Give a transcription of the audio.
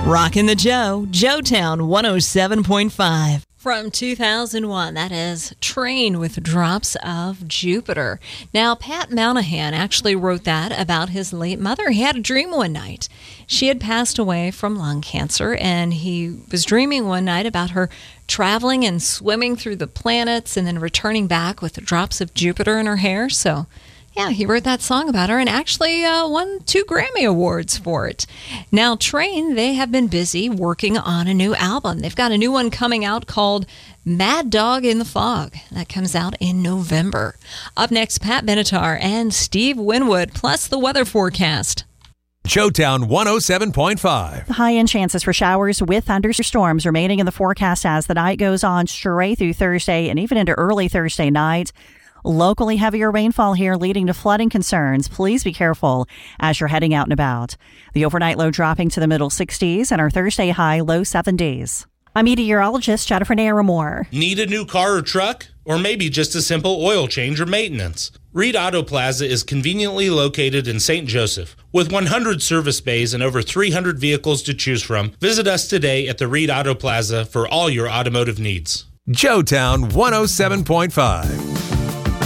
Rockin' the Joe, Joetown 107.5. From 2001, that is Train with Drops of Jupiter. Now, Pat Monahan actually wrote that about his late mother. He had a dream one night. She had passed away from lung cancer, and he was dreaming one night about her traveling and swimming through the planets and then returning back with the drops of Jupiter in her hair. So, yeah, he wrote that song about her and actually won 2 Grammy Awards for it. Now, Train, they have been busy working on a new album. They've got a new one coming out called Mad Dog in the Fog. That comes out in November. Up next, Pat Benatar and Steve Winwood, plus the weather forecast. Joetown 107.5. High-end chances for showers with thunderstorms remaining in the forecast as the night goes on straight through Thursday and even into early Thursday night. Locally heavier rainfall here leading to flooding concerns. Please be careful as you're heading out and about. The overnight low dropping to the middle 60s and our Thursday high low 70s. I'm meteorologist Jennifer Naramore. Need a new car or truck? Or maybe just a simple oil change or maintenance? Reed Auto Plaza is conveniently located in St. Joseph. With 100 service bays and over 300 vehicles to choose from, visit us today at the Reed Auto Plaza for all your automotive needs. Joetown 107.5.